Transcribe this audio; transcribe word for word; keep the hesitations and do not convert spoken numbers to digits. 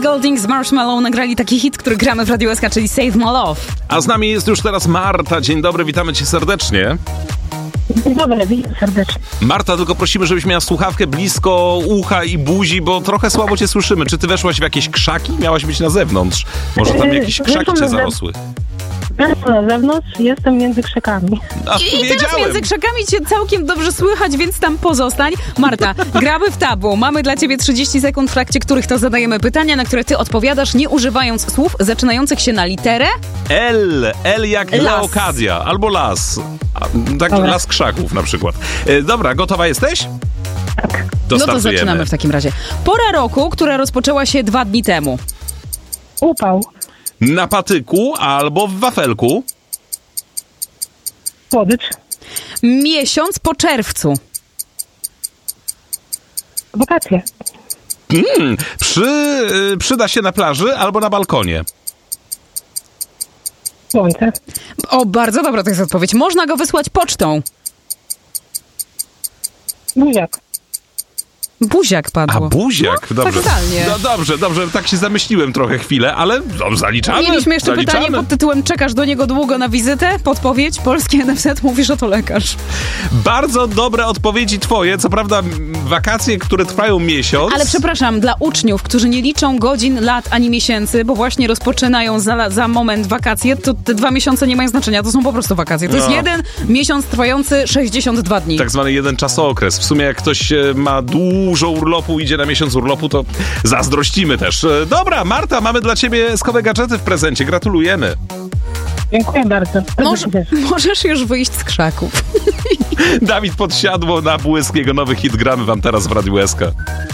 Ellie Goulding z Marshmallow nagrali taki hit, który gramy w Radio S K, czyli Save My Love. A z nami jest już teraz Marta. Dzień dobry, witamy cię serdecznie. Dzień dobry, witam serdecznie. Marta, tylko prosimy, żebyś miała słuchawkę blisko ucha i buzi, bo trochę słabo cię słyszymy. Czy ty weszłaś w jakieś krzaki? Miałaś być na zewnątrz. Może tam jakieś krzaki cię zarosły. Jestem na zewnątrz, jestem między krzakami. A, I teraz między krzakami cię całkiem dobrze słychać, więc tam pozostań. Marta, gramy w tabu. Mamy dla ciebie trzydzieści sekund, w trakcie których to zadajemy pytania, na które ty odpowiadasz, nie używając słów zaczynających się na literę L. L jak Las. Leokadia. Albo las. A, tak, Dobra. las krzaków na przykład. E, dobra, gotowa jesteś? Tak. To No to startujemy. zaczynamy w takim razie. Pora roku, która rozpoczęła się dwa dni temu. Upał, Na patyku albo w wafelku. słodycz, Miesiąc po czerwcu. wakacje, Mm, przy, y, przyda się na plaży albo na balkonie. słońce, O, bardzo dobra to jest odpowiedź. Można go wysłać pocztą. buziak, Buziak A padło. buziak, No, dobrze. tak zdalnie. No dobrze, dobrze, tak się zamyśliłem trochę chwilę, ale no, zaliczamy. Mieliśmy jeszcze zaliczamy. pytanie pod tytułem czekasz do niego długo na wizytę? Podpowiedź, polskie N F Z mówi, że to lekarz. Bardzo dobre odpowiedzi twoje, co prawda m, wakacje, które trwają miesiąc. Ale przepraszam, dla uczniów, którzy nie liczą godzin, lat ani miesięcy, bo właśnie rozpoczynają za, za moment wakacje, to te dwa miesiące nie mają znaczenia, to są po prostu wakacje. To No. jest jeden miesiąc trwający sześćdziesiąt dwa dni. Tak zwany jeden czasookres. W sumie jak ktoś e, ma dużo urlopu, idzie na miesiąc urlopu, to zazdrościmy też. E, Dobra, Marta, mamy dla ciebie skowe gadżety w prezencie. Gratulujemy. dziękuję bardzo. Może, możesz już wyjść z krzaków. Dawid Podsiadło na błysk, jego nowy hit gramy wam teraz w Radiu S K.